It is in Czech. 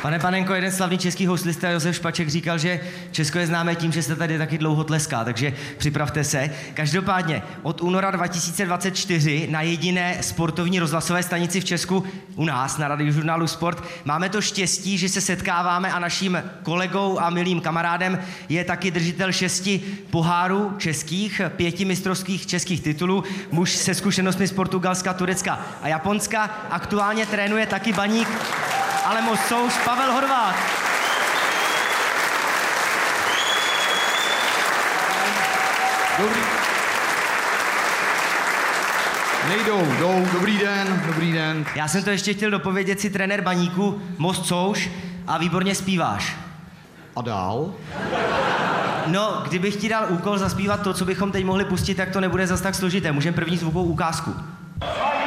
Pane Panenko, jeden slavný český houslista Josef Špaček říkal, že Česko je známé tím, že se tady taky dlouho tleská, takže připravte se. Každopádně od února 2024 na jediné sportovní rozhlasové stanici v Česku u nás na Radiožurnálu Sport máme to štěstí, že se setkáváme a naším kolegou a milým kamarádem je taky držitel 6 pohárů českých, 5 mistrovských českých titulů, muž se zkušenostmi z Portugalska, Turecka a Japonska. Aktuálně trénuje taky baník Alemos Souš, Pavel Horváth. Jdou, dobrý den. Já jsem to ještě chtěl dopovědět, si trenér baníku, Most Souš, a výborně zpíváš. A dál? No, kdybych ti dal úkol zaspívat to, co bychom teď mohli pustit, tak to nebude zas tak složité. Můžeme první zvukovou ukázku.